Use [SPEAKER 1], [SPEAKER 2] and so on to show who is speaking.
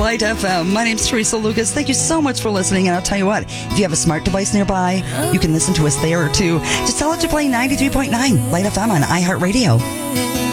[SPEAKER 1] Light FM. My name's Teresa Lucas. Thank you so much for listening. And I'll tell you what, if you have a smart device nearby, you can listen to us there too. Just tell it to play 93.9 Light FM on iHeartRadio.